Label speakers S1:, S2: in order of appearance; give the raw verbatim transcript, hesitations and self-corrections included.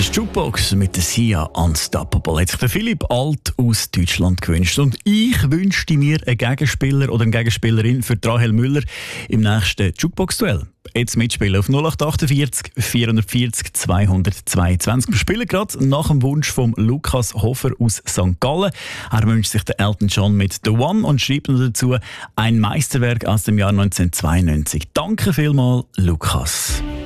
S1: ist Jukebox mit der Sia Unstoppable. Hat sich der Philipp Alt aus Deutschland gewünscht. Und ich wünschte mir einen Gegenspieler oder eine Gegenspielerin für Rahel Müller im nächsten Jukebox-Duell. Jetzt mitspielen auf null acht achtundvierzig, vierhundertvierzig, zweihundertzweiundzwanzig. Wir spielen gerade nach dem Wunsch von Lukas Hofer aus Sankt Gallen. Er wünscht sich den Elton John mit «The One» und schreibt noch dazu ein Meisterwerk aus dem Jahr neunzehnhundertzweiundneunzig. Danke vielmals, Lukas.